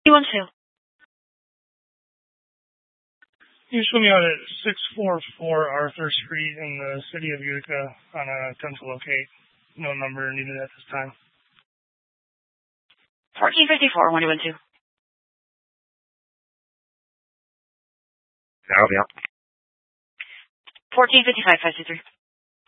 212. You show me out at 644 Arthur Street in the city of Utica on a attempt to locate. No number needed at this time. 1454, 1212. Copy. 1455, 523.